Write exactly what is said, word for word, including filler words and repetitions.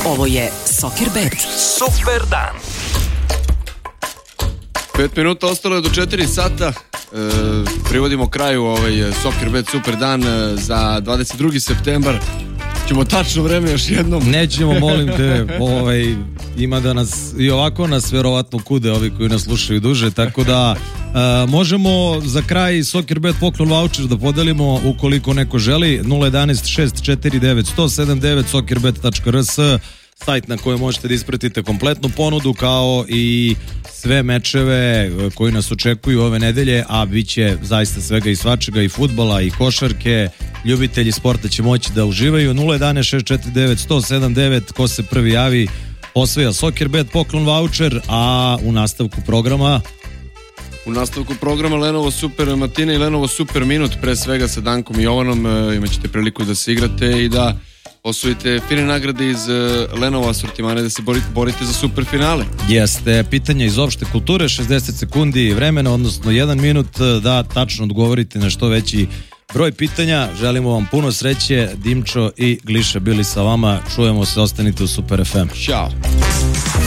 Ovo je Soccerbet. Super dan. Pet minuta ostalo je do četiri sata. E, privodimo kraju ovaj Soccerbet Super dan za dvadeset drugi septembar. Ćemo tačno vreme još jednom. Nećemo, molim te, ovaj, ima da nas, i ovako nas verovatno kude ovi koji nas slušaju duže, tako da uh, možemo za kraj Soccerbet poklon voucher da podelimo ukoliko neko želi. Nula jedanaest šest četiri devet sto sedam devet soccerbet tačka r s, sajt na kojem možete da ispratite kompletnu ponudu kao i sve mečeve koji nas očekuju ove nedelje, a bit će zaista svega i svačega, i fudbala i košarke. Ljubitelji sporta će moći da uživaju. Nula jedanaest šest četiri devet sto sedam devet, ko se prvi javi osvaja Soccerbet poklon voucher. A u nastavku programa U nastavku programa Lenovo Super Matina i Lenovo Super Minut, pre svega sa Dankom i Jovanom, e, imat ćete priliku da se igrate i da osvojite fine nagrade iz uh, Lenovo asortimana, da se borite, borite za super finale. Jeste pitanja iz opšte kulture, šezdeset sekundi vremena, odnosno jedan minut da tačno odgovorite na što veći broj pitanja. Želimo vam puno sreće. Dimčo i Gliša bili sa vama. Čujemo se, ostanite u Super ef em. Ćao.